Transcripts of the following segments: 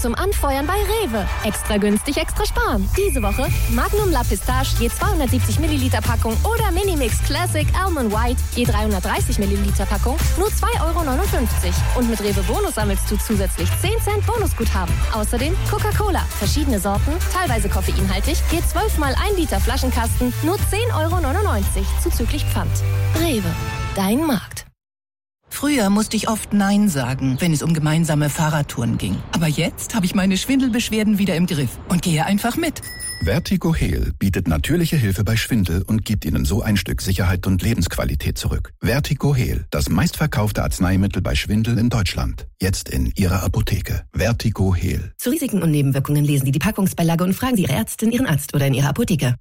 zum Anfeuern bei Rewe. Extra günstig, extra sparen. Diese Woche Magnum La Pistache je 270 Milliliter Packung oder Minimix Classic Almond White je 330 Milliliter Packung nur 2,59 €. Und mit Rewe Bonus sammelst du zusätzlich 10 Cent Bonusguthaben. Außerdem Coca-Cola, verschiedene Sorten, teilweise koffeinhaltig, je 12 mal 1 Liter Flaschenkasten nur 10,99 € zuzüglich Pfand. Rewe, dein Markt. Früher musste ich oft Nein sagen, wenn es um gemeinsame Fahrradtouren ging. Aber jetzt habe ich meine Schwindelbeschwerden wieder im Griff und gehe einfach mit. Vertigo Heal bietet natürliche Hilfe bei Schwindel und gibt Ihnen so ein Stück Sicherheit und Lebensqualität zurück. Vertigo Heal, das meistverkaufte Arzneimittel bei Schwindel in Deutschland. Jetzt in Ihrer Apotheke. Vertigo Heal. Zu Risiken und Nebenwirkungen lesen Sie die Packungsbeilage und fragen Sie Ihre Ärztin, Ihren Arzt oder in Ihrer Apotheke.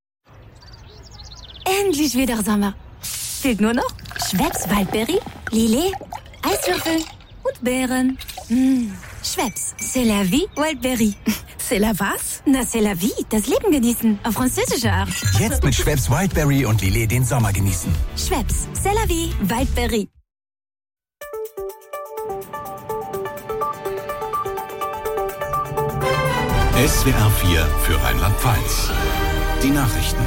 Endlich wieder Sommer. Fehlt nur noch Schweppes Waldberry, Lillet, Eiswürfel und Beeren. Schweppes, c'est la vie, Waldberry. C'est la was? Na, c'est la vie, das Leben genießen, auf französische Art. Jetzt mit Schweppes Wildberry und Lillet den Sommer genießen. Schweppes, c'est la vie, Waldberry. SWR 4 für Rheinland-Pfalz. Die Nachrichten.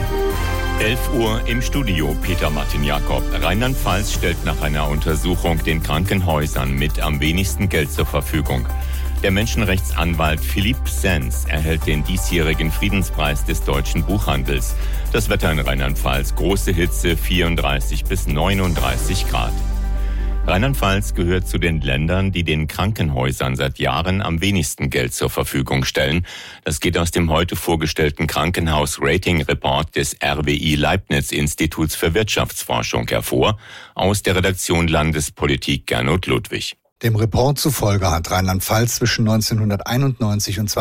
11 Uhr im Studio, Peter Martin Jakob. Rheinland-Pfalz stellt nach einer Untersuchung den Krankenhäusern mit am wenigsten Geld zur Verfügung. Der Menschenrechtsanwalt Philippe Sands erhält den diesjährigen Friedenspreis des deutschen Buchhandels. Das Wetter in Rheinland-Pfalz, große Hitze, 34 bis 39 Grad. Rheinland-Pfalz gehört zu den Ländern, die den Krankenhäusern seit Jahren am wenigsten Geld zur Verfügung stellen. Das geht aus dem heute vorgestellten Krankenhaus-Rating-Report des RWI Leibniz-Instituts für Wirtschaftsforschung hervor, aus der Redaktion Landespolitik Gernot Ludwig. Dem Report zufolge hat Rheinland-Pfalz zwischen 1991 und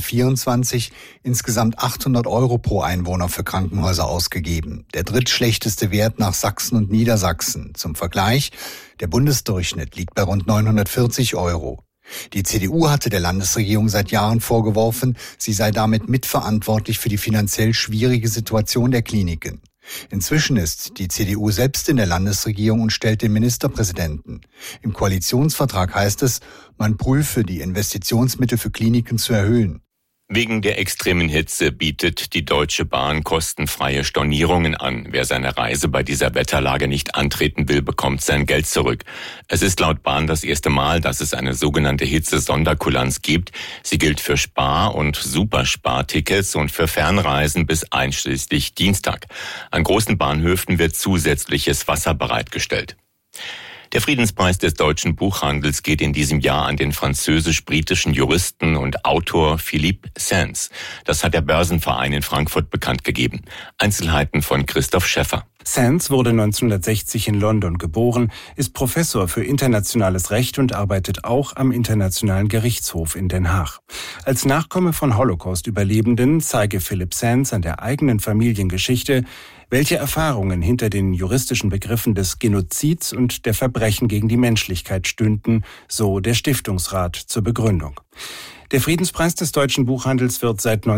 2024 insgesamt 800 € pro Einwohner für Krankenhäuser ausgegeben. Der drittschlechteste Wert nach Sachsen und Niedersachsen. Zum Vergleich, der Bundesdurchschnitt liegt bei rund 940 €. Die CDU hatte der Landesregierung seit Jahren vorgeworfen, sie sei damit mitverantwortlich für die finanziell schwierige Situation der Kliniken. Inzwischen ist die CDU selbst in der Landesregierung und stellt den Ministerpräsidenten. Im Koalitionsvertrag heißt es, man prüfe, die Investitionsmittel für Kliniken zu erhöhen. Wegen der extremen Hitze bietet die Deutsche Bahn kostenfreie Stornierungen an. Wer seine Reise bei dieser Wetterlage nicht antreten will, bekommt sein Geld zurück. Es ist laut Bahn das erste Mal, dass es eine sogenannte Hitze-Sonderkulanz gibt. Sie gilt für Spar- und Superspartickets und für Fernreisen bis einschließlich Dienstag. An großen Bahnhöfen wird zusätzliches Wasser bereitgestellt. Der Friedenspreis des deutschen Buchhandels geht in diesem Jahr an den französisch-britischen Juristen und Autor Philippe Sands. Das hat der Börsenverein in Frankfurt bekannt gegeben. Einzelheiten von Christoph Schäffer. Sands wurde 1960 in London geboren, ist Professor für internationales Recht und arbeitet auch am Internationalen Gerichtshof in Den Haag. Als Nachkomme von Holocaust-Überlebenden zeige Philippe Sands an der eigenen Familiengeschichte, welche Erfahrungen hinter den juristischen Begriffen des Genozids und der Verbrechen gegen die Menschlichkeit stünden, so der Stiftungsrat zur Begründung. Der Friedenspreis des deutschen Buchhandels wird seit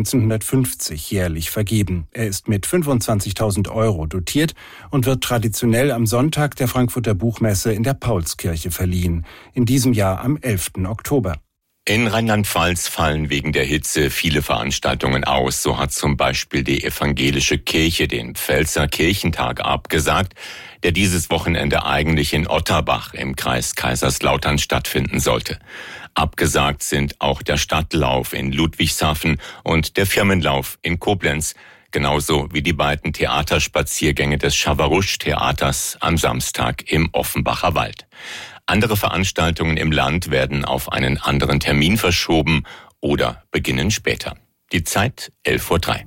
1950 jährlich vergeben. Er ist mit 25.000 € dotiert und wird traditionell am Sonntag der Frankfurter Buchmesse in der Paulskirche verliehen, in diesem Jahr am 11. Oktober. In Rheinland-Pfalz fallen wegen der Hitze viele Veranstaltungen aus. So hat zum Beispiel die evangelische Kirche den Pfälzer Kirchentag abgesagt, der dieses Wochenende eigentlich in Otterbach im Kreis Kaiserslautern stattfinden sollte. Abgesagt sind auch der Stadtlauf in Ludwigshafen und der Firmenlauf in Koblenz, genauso wie die beiden Theaterspaziergänge des Schawarusch-Theaters am Samstag im Offenbacher Wald. Andere Veranstaltungen im Land werden auf einen anderen Termin verschoben oder beginnen später. Die Zeit 11:03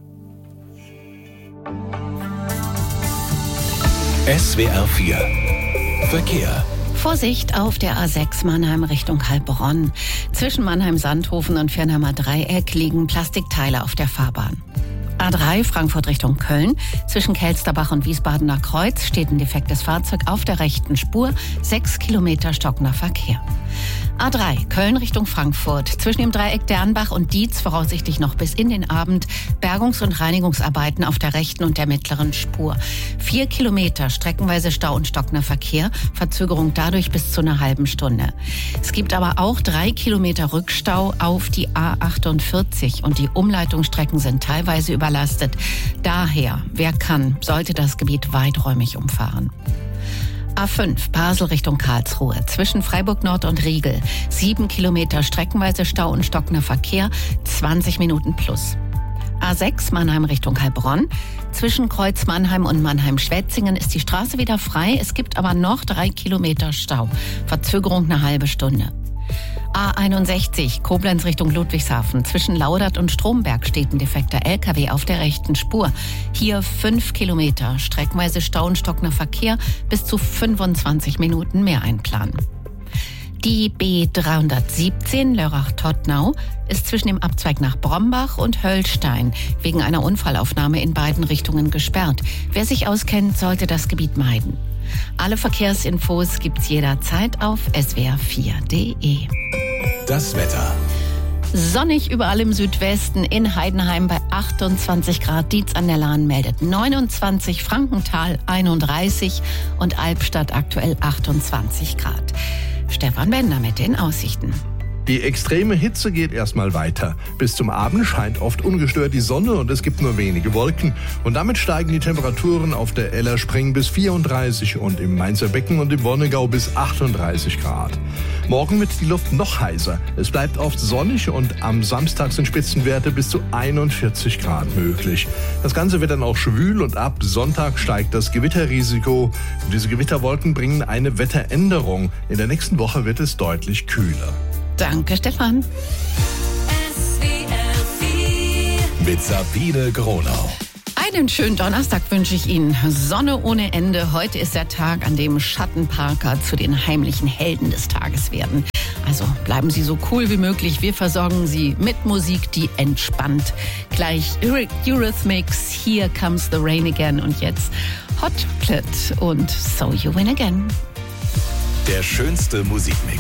Uhr. SWR 4 Verkehr. Vorsicht auf der A6 Mannheim Richtung Heilbronn. Zwischen Mannheim-Sandhofen und Viernheimer Dreieck liegen Plastikteile auf der Fahrbahn. A3 Frankfurt Richtung Köln. Zwischen Kelsterbach und Wiesbadener Kreuz steht ein defektes Fahrzeug auf der rechten Spur. 6 Kilometer stockender Verkehr. A3, Köln Richtung Frankfurt. Zwischen dem Dreieck Dernbach und Dietz voraussichtlich noch bis in den Abend Bergungs- und Reinigungsarbeiten auf der rechten und der mittleren Spur. 4 Kilometer, streckenweise Stau und stockender Verkehr, Verzögerung dadurch bis zu einer halben Stunde. Es gibt aber auch 3 Kilometer Rückstau auf die A48 und die Umleitungsstrecken sind teilweise überlastet. Daher, wer kann, sollte das Gebiet weiträumig umfahren. A5, Basel Richtung Karlsruhe, zwischen Freiburg Nord und Riegel. 7 Kilometer streckenweise Stau und stockender Verkehr, 20 Minuten plus. A6, Mannheim Richtung Heilbronn. Zwischen Kreuz Mannheim und Mannheim-Schwetzingen ist die Straße wieder frei. Es gibt aber noch 3 Kilometer Stau. Verzögerung eine halbe Stunde. A61, Koblenz Richtung Ludwigshafen. Zwischen Laudert und Stromberg steht ein defekter LKW auf der rechten Spur. Hier 5 Kilometer, streckenweise Stau und stockender Verkehr, bis zu 25 Minuten mehr einplanen. Die B317 Lörrach-Todtnau ist zwischen dem Abzweig nach Brombach und Höllstein wegen einer Unfallaufnahme in beiden Richtungen gesperrt. Wer sich auskennt, sollte das Gebiet meiden. Alle Verkehrsinfos gibt's jederzeit auf swr4.de. Das Wetter. Sonnig überall im Südwesten, in Heidenheim bei 28 Grad, Dietz an der Lahn meldet 29, Frankenthal 31 und Albstadt aktuell 28 Grad. Stefan Bender mit den Aussichten. Die extreme Hitze geht erstmal weiter. Bis zum Abend scheint oft ungestört die Sonne und es gibt nur wenige Wolken. Und damit steigen die Temperaturen auf der Eller Spree bis 34 und im Mainzer Becken und im Wonnegau bis 38 Grad. Morgen wird die Luft noch heißer. Es bleibt oft sonnig und am Samstag sind Spitzenwerte bis zu 41 Grad möglich. Das Ganze wird dann auch schwül und ab Sonntag steigt das Gewitterrisiko. Und diese Gewitterwolken bringen eine Wetteränderung. In der nächsten Woche wird es deutlich kühler. Danke, Stefan. Mit Sabine Gronau. Einen schönen Donnerstag wünsche ich Ihnen. Sonne ohne Ende. Heute ist der Tag, an dem Schattenparker zu den heimlichen Helden des Tages werden. Also bleiben Sie so cool wie möglich. Wir versorgen Sie mit Musik, die entspannt. Gleich Eurythmics, Here Comes the Rain Again und jetzt Hot Chocolate und So You Win Again. Der schönste Musikmix